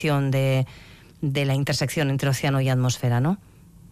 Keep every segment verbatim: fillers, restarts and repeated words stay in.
de, de la intersección entre océano y atmósfera, ¿no?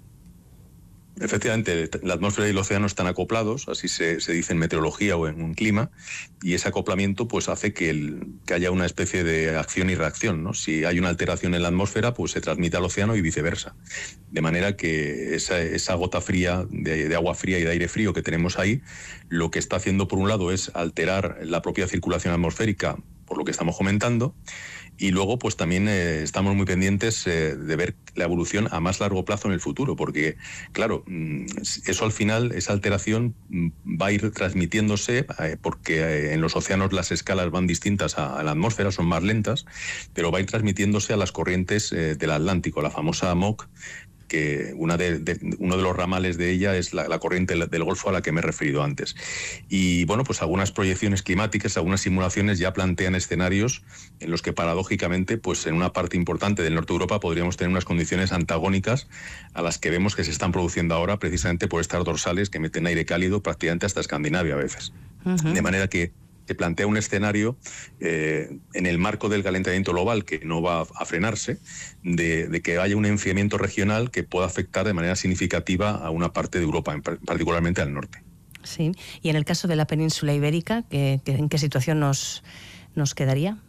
Efectivamente, la atmósfera y el océano están acoplados, así se, se dice en meteorología o en un clima, y ese acoplamiento pues hace que, el, que haya una especie de acción y reacción, ¿no? Si hay una alteración en la atmósfera, pues se transmite al océano y viceversa. De manera que esa, esa gota fría, de, de agua fría y de aire frío que tenemos ahí, lo que está haciendo por un lado es alterar la propia circulación atmosférica, por lo que estamos comentando, y luego pues también eh, estamos muy pendientes eh, de ver la evolución a más largo plazo en el futuro, porque claro, eso al final, esa alteración va a ir transmitiéndose eh, porque eh, en los océanos las escalas van distintas a, a la atmósfera, son más lentas, pero va a ir transmitiéndose a las corrientes eh, del Atlántico, la famosa M O C, que una de, de, uno de los ramales de ella es la, la corriente del Golfo a la que me he referido antes. Y bueno, pues algunas proyecciones climáticas, algunas simulaciones ya plantean escenarios en los que paradójicamente, pues en una parte importante del norte de Europa podríamos tener unas condiciones antagónicas a las que vemos que se están produciendo ahora precisamente por estas dorsales que meten aire cálido prácticamente hasta Escandinavia a veces. Uh-huh. De manera que se plantea un escenario eh, en el marco del calentamiento global que no va a frenarse, de, de que haya un enfriamiento regional que pueda afectar de manera significativa a una parte de Europa, en, particularmente al norte. Sí, y en el caso de la península ibérica, ¿qué, qué, ¿en qué situación nos, nos quedaría?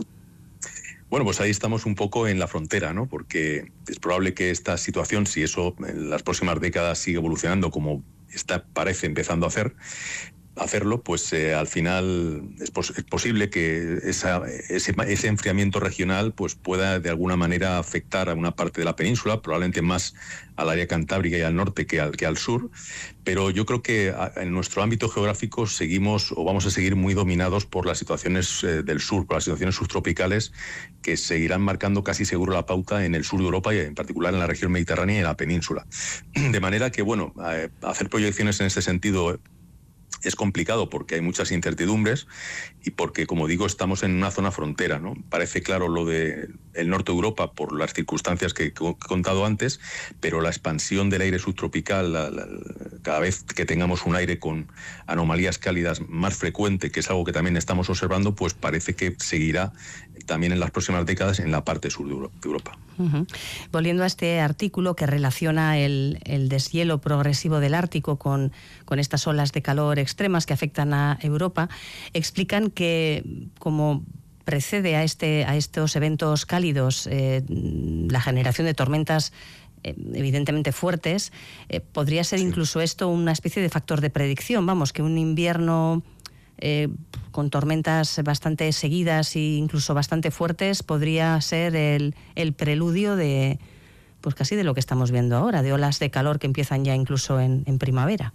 Bueno, pues ahí estamos un poco en la frontera, ¿no? Porque es probable que esta situación, si eso en las próximas décadas sigue evolucionando como está, parece empezando a hacer, hacerlo, pues eh, al final es, pos es posible que esa, ese, ese enfriamiento regional pues pueda de alguna manera afectar a una parte de la península, probablemente más al área cantábrica y al norte que al, que al sur, pero yo creo que a, en nuestro ámbito geográfico seguimos o vamos a seguir muy dominados por las situaciones eh, del sur, por las situaciones subtropicales que seguirán marcando casi seguro la pauta en el sur de Europa y en particular en la región mediterránea y en la península. De manera que, bueno, eh, hacer proyecciones en ese sentido es complicado porque hay muchas incertidumbres y porque, como digo, estamos en una zona frontera, ¿no? Parece claro lo del norte de Europa por las circunstancias que he contado antes, pero la expansión del aire subtropical, la, la, cada vez que tengamos un aire con anomalías cálidas más frecuente, que es algo que también estamos observando, pues parece que seguirá también en las próximas décadas en la parte sur de Europa. Uh-huh. Volviendo a este artículo que relaciona el, el deshielo progresivo del Ártico con, con estas olas de calor extremas que afectan a Europa, explican que como precede a, este, a estos eventos cálidos eh, la generación de tormentas eh, evidentemente fuertes, eh, podría ser sí. incluso esto una especie de factor de predicción, vamos, que un invierno Eh, con tormentas bastante seguidas e incluso bastante fuertes podría ser el, el preludio de, pues casi de lo que estamos viendo ahora, de olas de calor que empiezan ya incluso en, en primavera.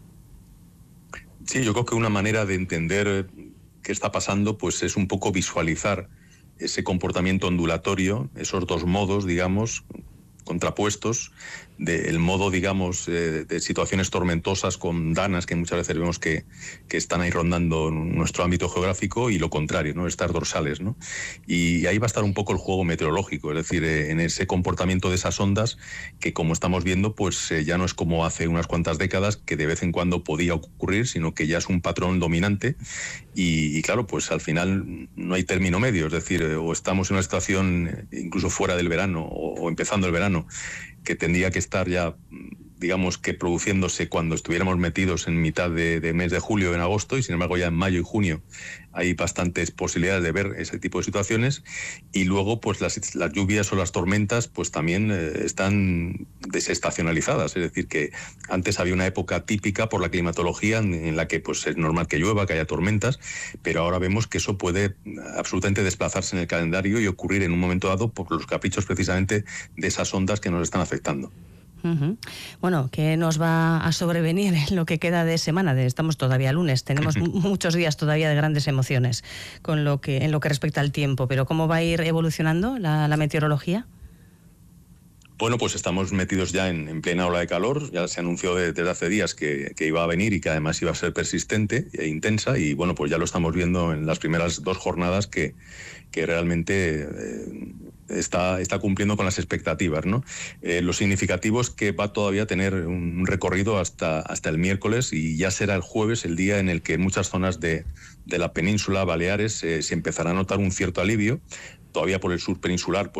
Sí, yo creo que una manera de entender qué está pasando pues es un poco visualizar ese comportamiento ondulatorio, esos dos modos, digamos, contrapuestos, del modo, digamos, eh, de situaciones tormentosas con danas que muchas veces vemos que, que están ahí rondando nuestro ámbito geográfico, y lo contrario, ¿no? Estas dorsales, ¿no? Y ahí va a estar un poco el juego meteorológico, es decir, eh, en ese comportamiento de esas ondas que, como estamos viendo, pues eh, ya no es como hace unas cuantas décadas que de vez en cuando podía ocurrir, sino que ya es un patrón dominante y, y claro, pues al final no hay término medio, es decir, eh, o estamos en una situación incluso fuera del verano o, o empezando el verano que tendría que estar ya, digamos, que produciéndose cuando estuviéramos metidos en mitad de, de mes de julio, en agosto, y sin embargo ya en mayo y junio hay bastantes posibilidades de ver ese tipo de situaciones, y luego pues las, las lluvias o las tormentas pues también eh, están desestacionalizadas, es decir, que antes había una época típica por la climatología en, en la que pues es normal que llueva, que haya tormentas, pero ahora vemos que eso puede absolutamente desplazarse en el calendario y ocurrir en un momento dado por los caprichos precisamente de esas ondas que nos están afectando. Uh-huh. Bueno, ¿qué nos va a sobrevenir en lo que queda de semana? Estamos todavía lunes, tenemos uh-huh. muchos días todavía de grandes emociones con lo que, en lo que respecta al tiempo, pero ¿cómo va a ir evolucionando la, la meteorología? Bueno, pues estamos metidos ya en, en plena ola de calor. Ya se anunció de, desde hace días que, que iba a venir y que además iba a ser persistente e intensa, y bueno, pues ya lo estamos viendo en las primeras dos jornadas que, que realmente eh, está, está cumpliendo con las expectativas, ¿no? Eh, lo significativo es que va todavía a tener un recorrido hasta, hasta el miércoles, y ya será el jueves el día en el que en muchas zonas de, de la península, Baleares, eh, se empezará a notar un cierto alivio. Todavía por el sur peninsular, pues